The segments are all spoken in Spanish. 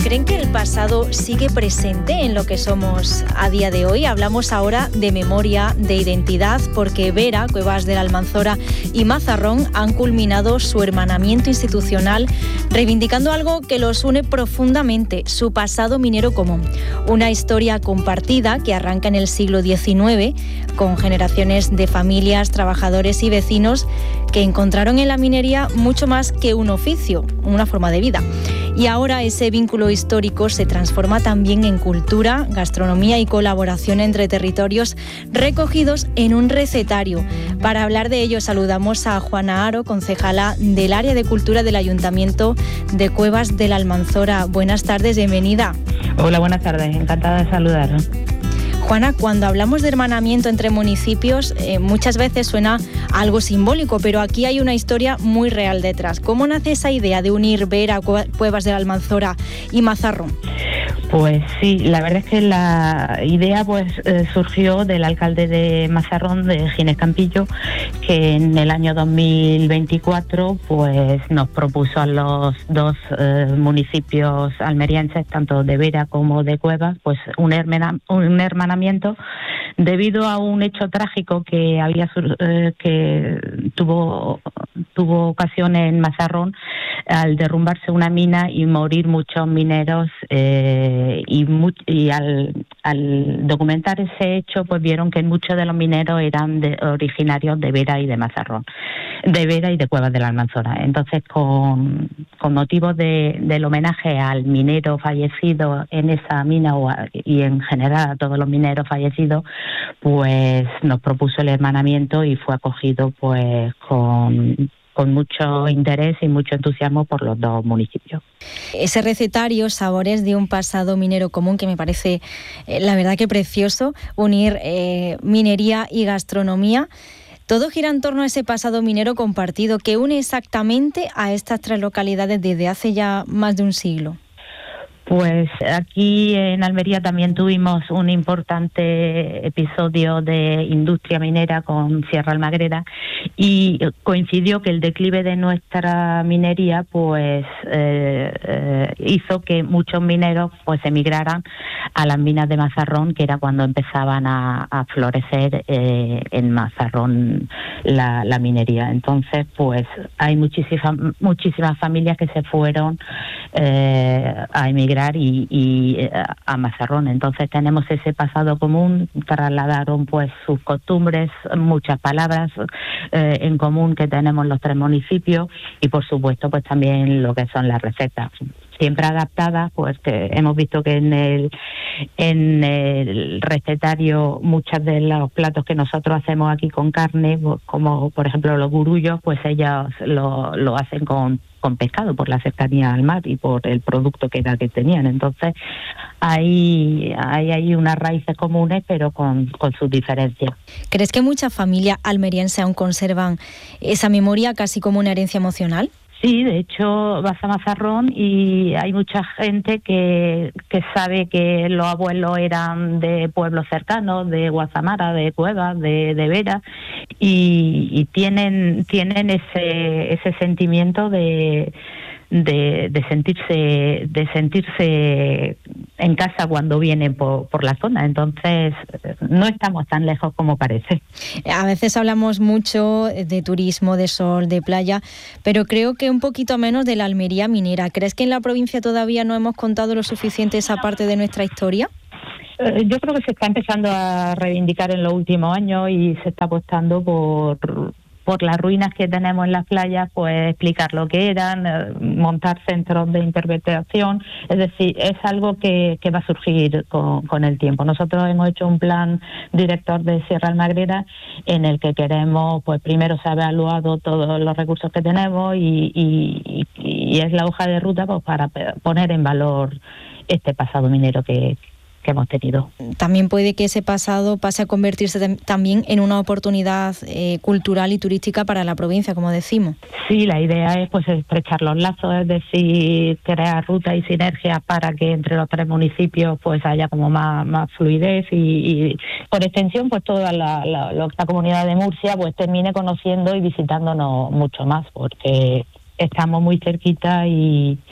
¿Creen que el pasado sigue presente en lo que somos a día de hoy? Hablamos ahora de memoria, de identidad, porque Vera, Cuevas de la Almanzora y Mazarrón han culminado su hermanamiento institucional, reivindicando algo que los une profundamente, su pasado minero común. Una historia compartida que arranca en el siglo XIX, con generaciones de familias, trabajadores y vecinos que encontraron en la minería mucho más que un oficio, una forma de vida. Y ahora ese vínculo histórico se transforma también en cultura, gastronomía y colaboración entre territorios recogidos en un recetario. Para hablar de ello saludamos a Juana Haro, concejala del área de cultura del Ayuntamiento de Cuevas de la Almanzora. Buenas tardes, bienvenida. Hola, buenas tardes, encantada de saludaros. Juana, cuando hablamos de hermanamiento entre municipios, muchas veces suena algo simbólico, pero aquí hay una historia muy real detrás. ¿Cómo nace esa idea de unir Vera, Cuevas de la Almanzora y Mazarrón? Pues sí, la verdad es que la idea surgió del alcalde de Mazarrón, de Ginés Campillo, que en el año 2024 nos propuso a los dos municipios almerienses, tanto de Vera como de Cuevas, un hermanamiento debido a un hecho trágico que tuvo ocasión en Mazarrón al derrumbarse una mina y morir muchos mineros, y al documentar ese hecho vieron que muchos de los mineros eran originarios de Vera y de Mazarrón, de Vera y de Cuevas de la Almanzora. Entonces, con motivo del homenaje al minero fallecido en esa mina y en general a todos los mineros fallecidos, nos propuso el hermanamiento y fue acogido con mucho interés y mucho entusiasmo por los dos municipios. Ese recetario, Sabores de un pasado minero común, que me parece la verdad que precioso, unir minería y gastronomía. Todo gira en torno a ese pasado minero compartido que une exactamente a estas tres localidades desde hace ya más de un siglo. Pues aquí en Almería también tuvimos un importante episodio de industria minera con Sierra Almagrera y coincidió que el declive de nuestra minería hizo que muchos mineros emigraran a las minas de Mazarrón, que era cuando empezaban a florecer en Mazarrón la minería. Entonces hay muchísimas familias que se fueron a emigrar y a Mazarrón. Entonces tenemos ese pasado común, trasladaron sus costumbres, muchas palabras en común que tenemos los tres municipios y por supuesto también lo que son las recetas. Siempre adaptadas, que hemos visto que en el recetario muchos de los platos que nosotros hacemos aquí con carne, como por ejemplo los gurullos, ellos lo hacen con pescado por la cercanía al mar y por el producto que tenían. Entonces hay unas raíces comunes, pero con sus diferencias. ¿Crees que muchas familias almerienses aún conservan esa memoria casi como una herencia emocional? Sí, de hecho vas a Mazarrón y hay mucha gente que sabe que los abuelos eran de pueblos cercanos, de Guazamara, de Cuevas, de Vera, y tienen ese sentimiento de sentirse en casa cuando vienen por la zona. Entonces no estamos tan lejos como parece. A veces hablamos mucho de turismo, de sol, de playa, pero creo que un poquito menos de la Almería minera. ¿Crees que en la provincia todavía no hemos contado lo suficiente esa parte de nuestra historia? Yo creo que se está empezando a reivindicar en los últimos años y se está apostando por las ruinas que tenemos en las playas, explicar lo que eran, montar centros de interpretación. Es decir, es algo que va a surgir con el tiempo. Nosotros hemos hecho un plan director de Sierra Almagrera en el que queremos, primero se ha evaluado todos los recursos que tenemos y es la hoja de ruta para poner en valor este pasado minero que hemos tenido. También puede que ese pasado pase a convertirse también en una oportunidad cultural y turística para la provincia, como decimos. Sí, la idea es estrechar los lazos, es decir, crear rutas y sinergias para que entre los tres municipios haya como más fluidez y por extensión toda la comunidad de Murcia termine conociendo y visitándonos mucho más, porque estamos muy cerquita y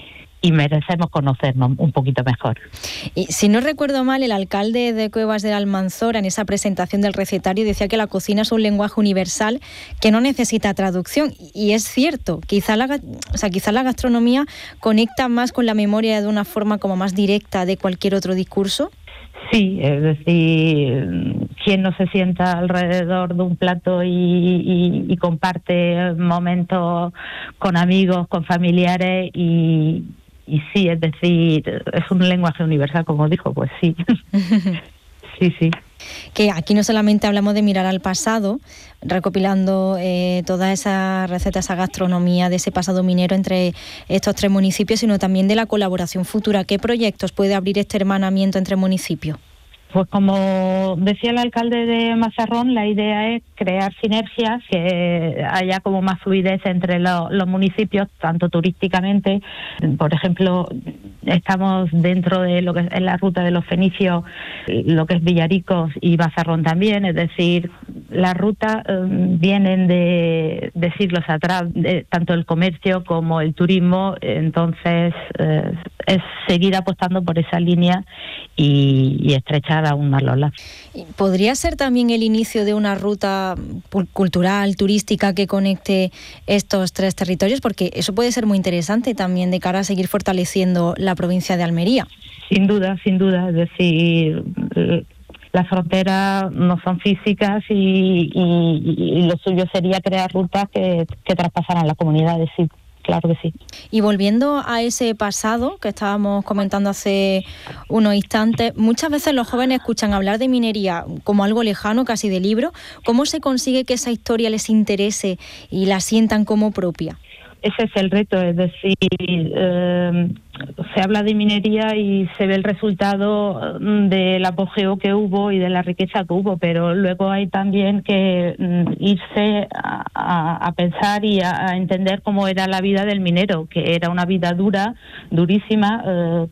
merecemos conocernos un poquito mejor. Y si no recuerdo mal, el alcalde de Cuevas del Almanzora, en esa presentación del recetario, decía que la cocina es un lenguaje universal que no necesita traducción. Y es cierto, quizá la gastronomía conecta más con la memoria de una forma como más directa de cualquier otro discurso. Sí, es decir, quien no se sienta alrededor de un plato y comparte momentos con amigos, con familiares y sí, es decir, es un lenguaje universal, como dijo, pues sí. Sí. Que aquí no solamente hablamos de mirar al pasado, recopilando todas esas recetas, esa gastronomía de ese pasado minero entre estos 3 municipios, sino también de la colaboración futura. ¿Qué proyectos puede abrir este hermanamiento entre municipios? Pues como decía el alcalde de Mazarrón, la idea es crear sinergias, que haya como más fluidez entre los municipios, tanto turísticamente. Por ejemplo, estamos dentro de lo que es la ruta de los fenicios, lo que es Villaricos y Mazarrón también, es decir, las rutas vienen de siglos atrás, tanto el comercio como el turismo, entonces es seguir apostando por esa línea y estrechar aún más los lazos. ¿Podría ser también el inicio de una ruta cultural, turística, que conecte estos 3 territorios? Porque eso puede ser muy interesante también de cara a seguir fortaleciendo la provincia de Almería. Sin duda, es decir, las fronteras no son físicas y lo suyo sería crear rutas que traspasaran las comunidades, sí. Claro que sí. Y volviendo a ese pasado que estábamos comentando hace unos instantes, muchas veces los jóvenes escuchan hablar de minería como algo lejano, casi de libro. ¿Cómo se consigue que esa historia les interese y la sientan como propia? Ese es el reto, es decir, se habla de minería y se ve el resultado del apogeo que hubo y de la riqueza que hubo, pero luego hay también que irse a pensar y a entender cómo era la vida del minero, que era una vida dura, durísima,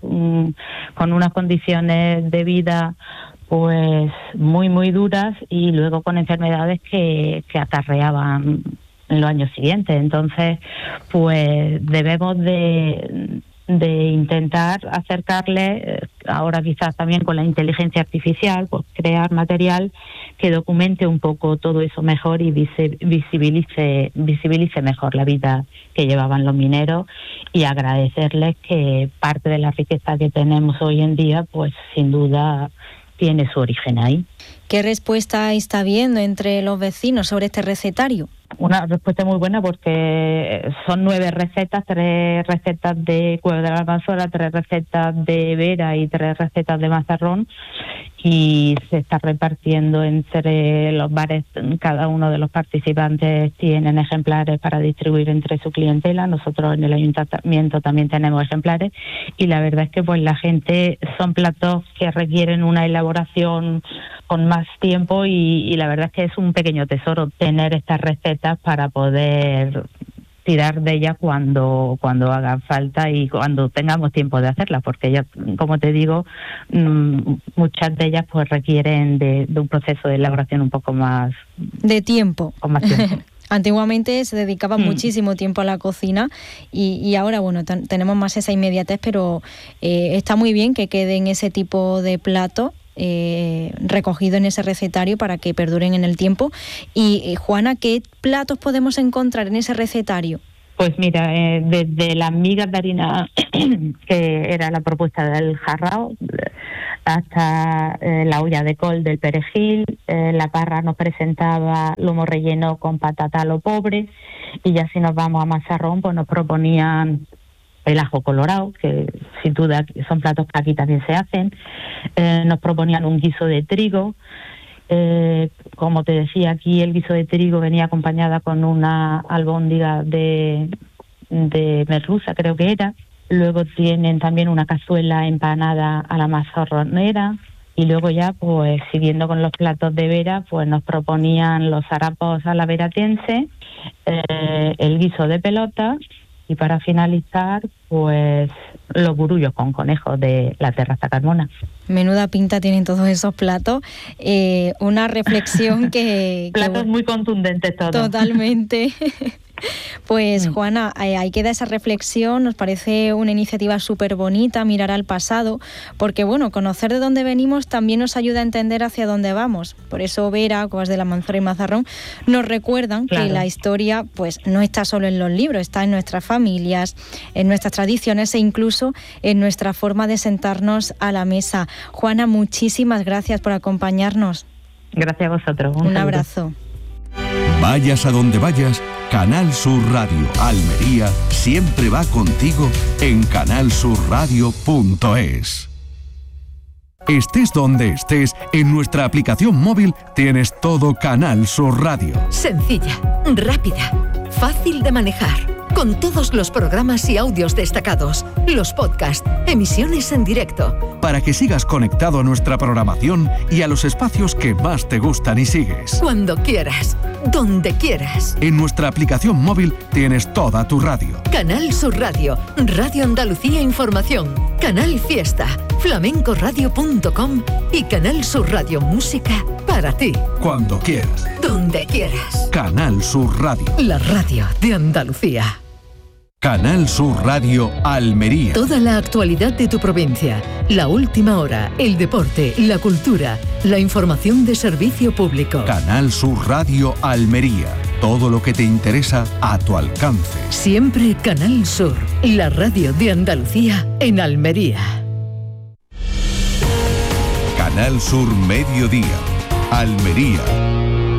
con unas condiciones de vida pues muy, muy duras y luego con enfermedades que acarreaban en los años siguientes. Entonces, pues debemos de intentar acercarle, ahora quizás también con la inteligencia artificial, pues crear material que documente un poco todo eso mejor y visibilice mejor la vida que llevaban los mineros y agradecerles que parte de la riqueza que tenemos hoy en día, pues sin duda tiene su origen ahí. ¿Qué respuesta está habiendo entre los vecinos sobre este recetario? Una respuesta muy buena porque son 9 recetas, 3 recetas de Cuevas del Almanzora, 3 recetas de Vera y 3 recetas de Mazarrón y se está repartiendo entre los bares. Cada uno de los participantes tienen ejemplares para distribuir entre su clientela. Nosotros en el ayuntamiento también tenemos ejemplares y la verdad es que pues la gente son platos que requieren una elaboración con más tiempo y la verdad es que es un pequeño tesoro tener estas recetas para poder tirar de ellas cuando haga falta y cuando tengamos tiempo de hacerlas, porque ya, como te digo, muchas de ellas pues requieren de un proceso de elaboración un poco más de tiempo. Con más tiempo. Antiguamente se dedicaba muchísimo tiempo a la cocina y ahora, bueno, tenemos más esa inmediatez, pero está muy bien que queden ese tipo de platos recogido en ese recetario para que perduren en el tiempo. Y Juana, ¿qué platos podemos encontrar en ese recetario? Pues mira, desde las migas de harina, que era la propuesta del jarrao, hasta la olla de col del perejil, la parra nos presentaba lomo relleno con patata a lo pobre, y ya si nos vamos a Mazarrón, pues nos proponían el ajo colorado, que sin duda son platos que aquí también se hacen. Nos proponían un guiso de trigo. Como te decía, aquí el guiso de trigo venía acompañada con una albóndiga de merluza, creo que era. Luego tienen también una cazuela empanada a la mazarronera. Y luego ya, pues siguiendo con los platos de Vera, pues nos proponían los harapos a la veratense, el guiso de pelota. Y para finalizar, pues los burullos con conejos de la Terraza Carmona. Menuda pinta tienen todos esos platos. Una reflexión que... Platos muy contundentes todos. Totalmente. Pues Juana, ahí queda esa reflexión, nos parece una iniciativa súper bonita, mirar al pasado, porque bueno, conocer de dónde venimos también nos ayuda a entender hacia dónde vamos. Por eso Vera, Cuevas de la Almanzora y Mazarrón nos recuerdan que la historia pues no está solo en los libros, está en nuestras familias, en nuestras tradiciones e incluso en nuestra forma de sentarnos a la mesa. Juana, muchísimas gracias por acompañarnos. Gracias a vosotros. Un abrazo. Vayas a donde vayas, Canal Sur Radio Almería siempre va contigo en canalsurradio.es. Estés donde estés, en nuestra aplicación móvil tienes todo Canal Sur Radio. Sencilla, rápida, fácil de manejar, con todos los programas y audios destacados, los podcasts, emisiones en directo. Para que sigas conectado a nuestra programación y a los espacios que más te gustan y sigues. Cuando quieras, donde quieras. En nuestra aplicación móvil tienes toda tu radio. Canal Sur Radio, Radio Andalucía Información, Canal Fiesta, flamencoradio.com y Canal Sur Radio Música para ti. Cuando quieras. Donde quieras. Canal Sur Radio. La radio de Andalucía. Canal Sur Radio Almería. Toda la actualidad de tu provincia, la última hora, el deporte, la cultura, la información de servicio público. Canal Sur Radio Almería. Todo lo que te interesa a tu alcance. Siempre Canal Sur, la radio de Andalucía en Almería. Canal Sur Mediodía, Almería.